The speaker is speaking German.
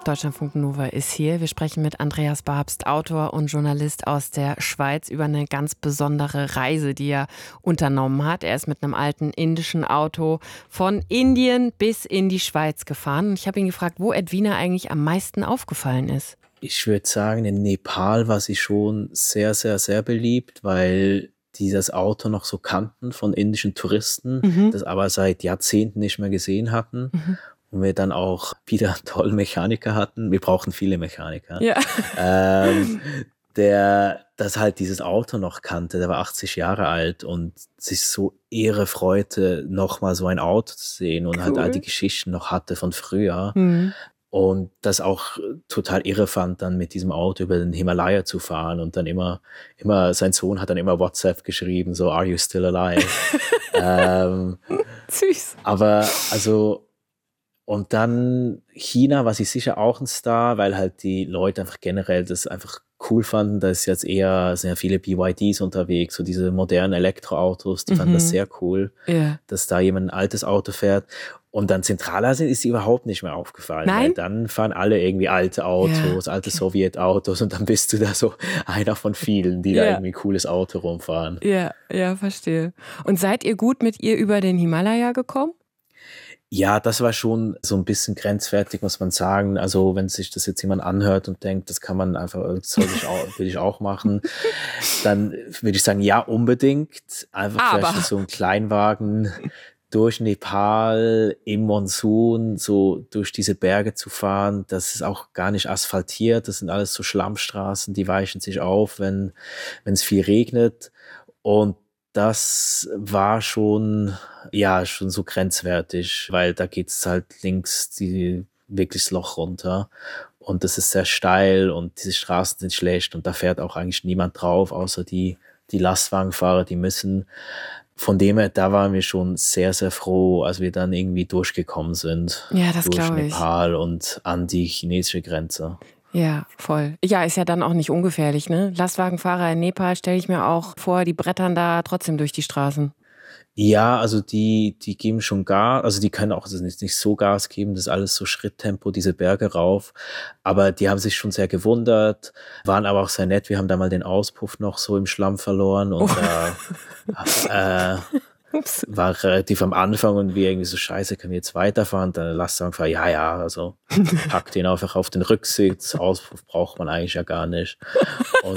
Deutschlandfunk Nova ist hier. Wir sprechen mit Andreas Babst, Autor und Journalist aus der Schweiz, über eine ganz besondere Reise, die er unternommen hat. Er ist mit einem alten indischen Auto von Indien bis in die Schweiz gefahren. Und ich habe ihn gefragt, wo Edwina eigentlich am meisten aufgefallen ist. Ich würde sagen, in Nepal war sie schon sehr, sehr, sehr beliebt, weil die das Auto noch so kannten von indischen Touristen, das aber seit Jahrzehnten nicht mehr gesehen hatten. Und wir dann auch wieder einen tollen Mechaniker hatten. Wir brauchen viele Mechaniker. Ja. Der das halt dieses Auto noch kannte. Der war 80 Jahre alt und sich so irre freute, nochmal so ein Auto zu sehen und halt all die Geschichten noch hatte von früher. Und das auch total irre fand, dann mit diesem Auto über den Himalaya zu fahren und dann immer, sein Sohn hat dann immer WhatsApp geschrieben, so, are you still alive? Süß. Aber also, und dann China war sie sicher auch ein Star, weil halt die Leute einfach generell das einfach cool fanden. Da ist jetzt eher sehr viele BYDs unterwegs, so diese modernen Elektroautos, die fanden das sehr cool, dass da jemand ein altes Auto fährt. Und dann Zentralasien ist sie überhaupt nicht mehr aufgefallen. Nein? Weil dann fahren alle irgendwie alte Autos, alte Sowjetautos und dann bist du da so einer von vielen, die da irgendwie ein cooles Auto rumfahren. Ja, verstehe. Und seid ihr gut mit ihr über den Himalaya gekommen? Ja, das war schon so ein bisschen grenzwertig, muss man sagen. Also wenn sich das jetzt jemand anhört und denkt, das kann man einfach, will ich auch machen, dann würde ich sagen, ja, unbedingt. Einfach vielleicht in so einem Kleinwagen durch Nepal im Monsun so durch diese Berge zu fahren. Das ist auch gar nicht asphaltiert. Das sind alles so Schlammstraßen, die weichen sich auf, wenn es viel regnet. Und das war schon so grenzwertig, weil da geht's halt links wirklich das Loch runter und das ist sehr steil und diese Straßen sind schlecht und da fährt auch eigentlich niemand drauf, außer die Lastwagenfahrer, die müssen. Von dem her, da waren wir schon sehr, sehr froh, als wir dann irgendwie durchgekommen sind. Ja, das durch glaube ich. Nepal und an die chinesische Grenze. Ja, voll. Ja, ist ja dann auch nicht ungefährlich, ne? Lastwagenfahrer in Nepal stelle ich mir auch vor, die brettern da trotzdem durch die Straßen. Ja, also die geben schon Gas, also die können auch nicht so Gas geben, das ist alles so Schritttempo, diese Berge rauf. Aber die haben sich schon sehr gewundert, waren aber auch sehr nett. Wir haben da mal den Auspuff noch so im Schlamm verloren und war relativ am Anfang und wir irgendwie so, scheiße, können wir jetzt weiterfahren? Dann Lastwagenfahrer, also pack den einfach auf den Rücksitz, Auspuff braucht man eigentlich ja gar nicht. Und